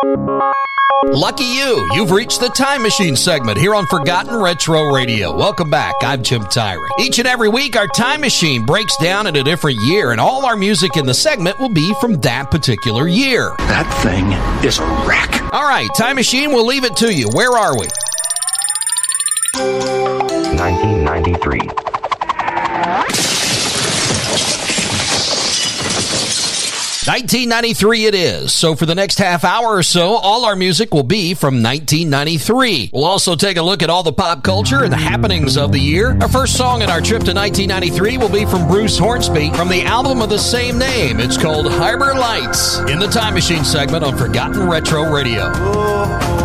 Lucky you, you've reached the Time Machine segment here on Forgotten Retro Radio. Welcome back, I'm Jim Tyree. Each and every week, our Time Machine breaks down in a different year, and all our music in the segment will be from that particular year. That thing is a wreck. All right, Time Machine, we'll leave it to you. Where are we? 1993. 1993 it is. So for the next half hour or so, all our music will be from 1993. We'll also take a look at all the pop culture and the happenings of the year. Our first song in our trip to 1993 will be from Bruce Hornsby from the album of the same name. It's called Harbor Lights in the Time Machine segment on Forgotten Retro Radio.